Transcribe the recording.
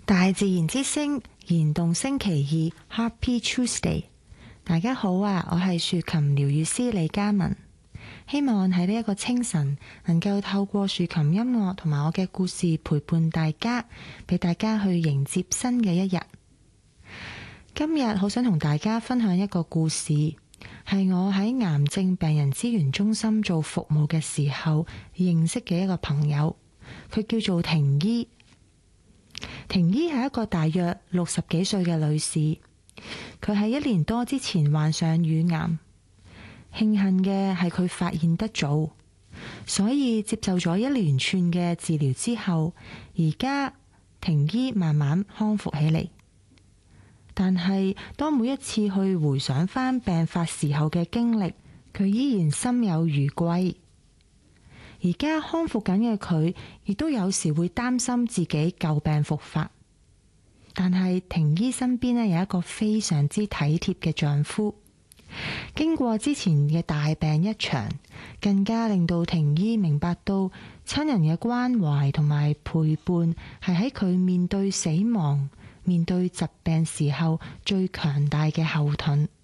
大自然之聲燃動星期二 Happy Tuesday， 大家好啊！我係豎琴療癒師李嘉文，希望喺呢一個清晨能夠透過豎琴音樂同埋我嘅故事陪伴大家，俾大家去迎接新嘅一日。今日好想同大家分享一個故事，係我喺癌症病人資源中心做服務嘅時候認識嘅一個朋友，佢叫做婷姨。婷姨係一個大約60幾歲嘅女士，佢喺1年多之前患上乳癌，慶幸嘅係佢發現得早，所以接受咗一連串嘅治療之後，而家婷姨慢慢康復起嚟。但係當每一次去回想返病發時候嘅經歷，佢依然心有餘悸。而家康復緊嘅佢，亦都有時會擔心自己舊病復發。但係婷姨身邊有一個非常之體貼嘅丈夫，經過之前嘅大病一場，更加令到婷姨明白到親人嘅關懷同埋陪伴係喺佢面對死亡、面對疾病時候最強大嘅後盾。